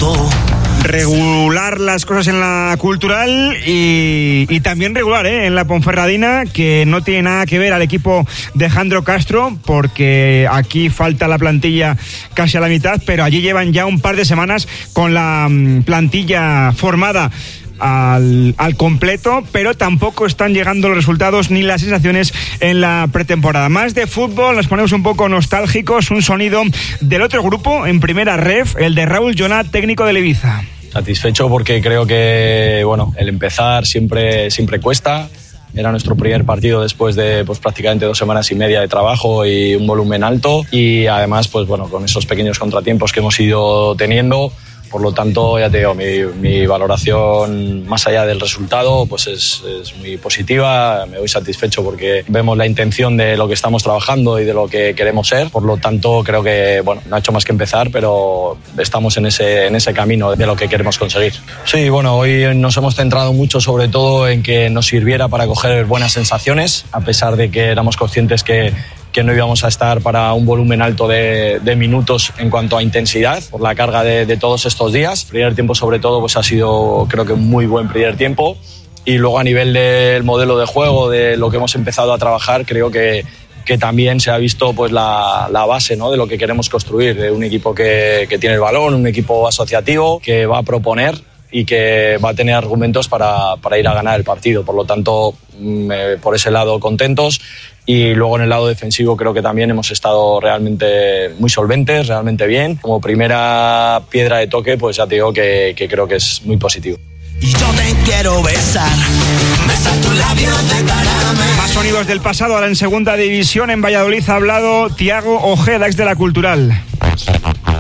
todo. Regular las cosas en la Cultural y también regular en la Ponferradina, que no tiene nada que ver al equipo de Jandro Castro, porque aquí falta la plantilla casi a la mitad, pero allí llevan ya un par de semanas con la plantilla formada al completo, pero tampoco están llegando los resultados ni las sensaciones en la pretemporada. Más de fútbol, nos ponemos un poco nostálgicos, un sonido del otro grupo en primera ref, el de Raúl Llona, técnico del Ibiza. Satisfecho porque creo que el empezar siempre cuesta. Era nuestro primer partido después de prácticamente 2 semanas y media de trabajo y un volumen alto, y además con esos pequeños contratiempos que hemos ido teniendo. Por lo tanto, ya te digo, mi valoración más allá del resultado es muy positiva. Me voy satisfecho porque vemos la intención de lo que estamos trabajando y de lo que queremos ser. Por lo tanto, creo que no ha hecho más que empezar, pero estamos en ese camino de lo que queremos conseguir. Sí, hoy nos hemos centrado mucho sobre todo en que nos sirviera para coger buenas sensaciones, a pesar de que éramos conscientes que no íbamos a estar para un volumen alto de minutos en cuanto a intensidad, por la carga de todos estos días. El primer tiempo sobre todo ha sido, creo que un muy buen primer tiempo, y luego a nivel del modelo de juego, de lo que hemos empezado a trabajar, creo que también se ha visto la base, ¿no?, de lo que queremos construir, de un equipo que tiene el balón, un equipo asociativo que va a proponer y que va a tener argumentos para ir a ganar el partido. Por lo tanto, por ese lado contentos. Y luego en el lado defensivo creo que también hemos estado realmente muy solventes, realmente bien. Como primera piedra de toque, ya te digo que creo que es muy positivo. Y yo te quiero besar tus labios de caramelo. Más sonidos del pasado. Ahora en segunda división, en Valladolid ha hablado Thiago Ojeda, ex de la Cultural.